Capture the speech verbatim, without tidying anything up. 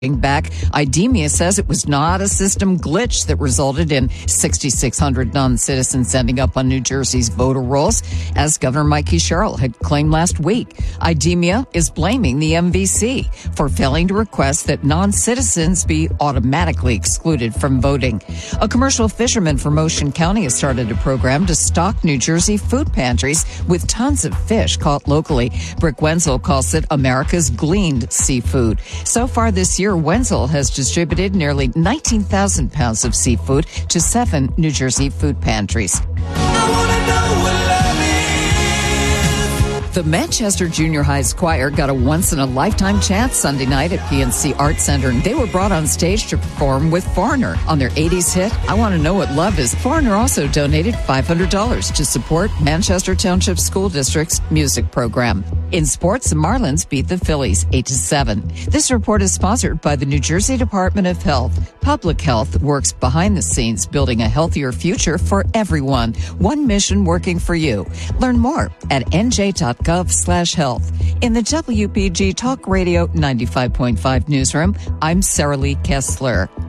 back. IDEMIA says it was not a system glitch that resulted in six thousand six hundred non-citizens ending up on New Jersey's voter rolls, as Governor Mikey Sherrill had claimed last week. IDEMIA is blaming the M V C for failing to request that non-citizens be automatically excluded from voting. A commercial fisherman from Ocean County has started a program to stock New Jersey food pantries with tons of fish caught locally. Brick Wenzel calls it America's gleaned seafood. So far this year, Wenzel has distributed nearly nineteen thousand pounds of seafood to seven New Jersey food pantries. The Manchester Junior High's choir got a once-in-a-lifetime chance Sunday night at P N C Arts Center. They were brought on stage to perform with Foreigner on their eighties hit, I Want to Know What Love Is. Foreigner also donated five hundred dollars to support Manchester Township School District's music program. In sports, the Marlins beat the Phillies eight to seven. This report is sponsored by the New Jersey Department of Health. Public Health works behind the scenes, building a healthier future for everyone. One mission working for you. Learn more at n j dot gov slash health. In the W P G Talk Radio ninety-five point five newsroom, I'm Sarah Lee Kessler.